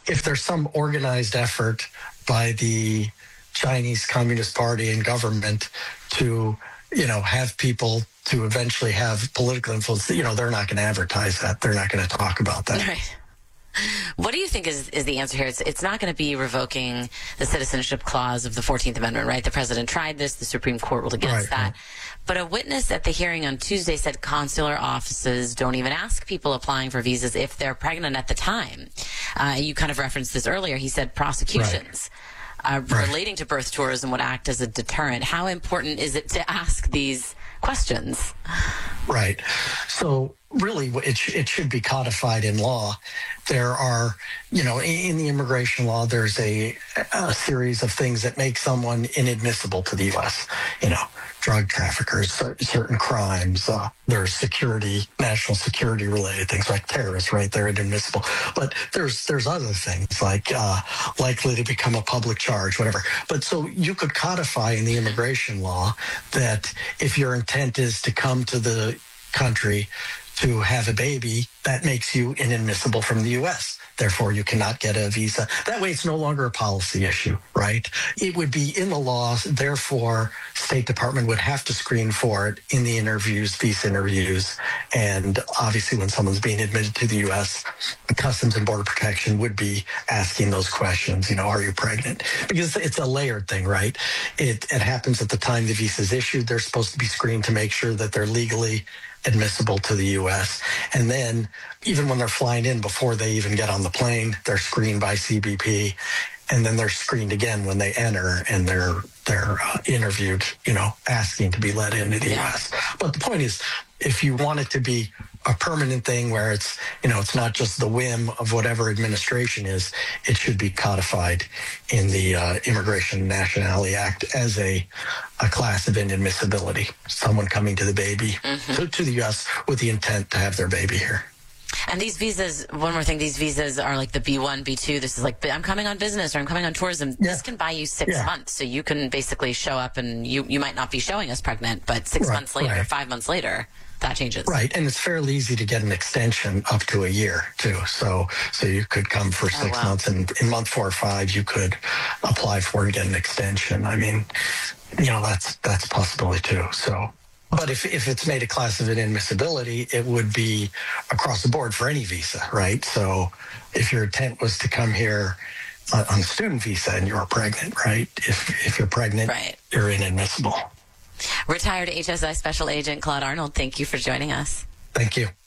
if there's some organized effort by the Chinese Communist Party and government to, have people to eventually have political influence, they're not going to advertise that. They're not going to talk about that. Right. What do you think is the answer here? It's not going to be revoking the citizenship clause of the 14th Amendment, right? The president tried this. The Supreme Court ruled against that. Right. But a witness at the hearing on Tuesday said consular offices don't even ask people applying for visas if they're pregnant at the time. You kind of referenced this earlier. He said prosecutions relating to birth tourism would act as a deterrent. How important is it to ask these questions? Right. So really, it should be codified in law. There are, in the immigration law, there's a series of things that make someone inadmissible to the U.S. Drug traffickers, certain crimes. There's national security related things like terrorists, right? They're inadmissible. But there's other things like likely to become a public charge, whatever. But so you could codify in the immigration law that if your intent is to come to the country to have a baby, that makes you inadmissible from the U.S. Therefore, you cannot get a visa. That way, it's no longer a policy issue, right? It would be in the laws. Therefore, State Department would have to screen for it in the visa interviews. And obviously, when someone's being admitted to the U.S., Customs and Border Protection would be asking those questions, are you pregnant? Because it's a layered thing, right? It happens at the time the visa is issued. They're supposed to be screened to make sure that they're legally admissible to the U.S. And then even when they're flying in, before they even get on the plane, they're screened by CBP. And then they're screened again when they enter, and they're interviewed, asking to be let into the U.S. But the point is, if you want it to be a permanent thing where it's, it's not just the whim of whatever administration is, it should be codified in the Immigration and Nationality Act as a class of inadmissibility. Someone coming to the baby, to the U.S. with the intent to have their baby here. And these visas, one more thing, these visas are like the B1, B2. This is like, I'm coming on business or I'm coming on tourism. Yeah. This can buy you 6 months. So you can basically show up and you might not be showing us pregnant, but 6 months later, 5 months later, that changes. Right. And it's fairly easy to get an extension up to a year, too. So you could come for 6 months, and in month 4 or 5, you could apply for and get an extension. I mean, that's a possibility, too. So. But if it's made a class of inadmissibility, it would be across the board for any visa, right? So if your intent was to come here on a student visa and you're pregnant, right? If you're pregnant, you're inadmissible. Retired HSI Special Agent Claude Arnold, thank you for joining us. Thank you.